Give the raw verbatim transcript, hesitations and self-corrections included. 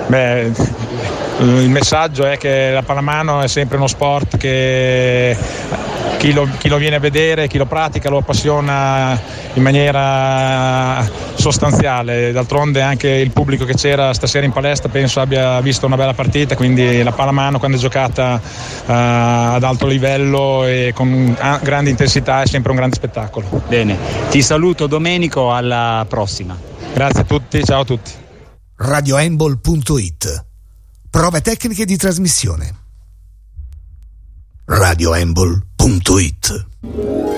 Beh, il messaggio è che la pallamano è sempre uno sport che chi lo, chi lo viene a vedere, chi lo pratica lo appassiona in maniera sostanziale. D'altronde anche il pubblico che c'era stasera in palestra penso abbia visto una bella partita, quindi la pallamano quando è giocata uh, ad alto livello e con grande intensità è sempre un grande spettacolo. Bene, ti saluto Domenico, alla prossima. Grazie a tutti, ciao a tutti. radio handball punto it. Prove tecniche di trasmissione. radio handball punto it.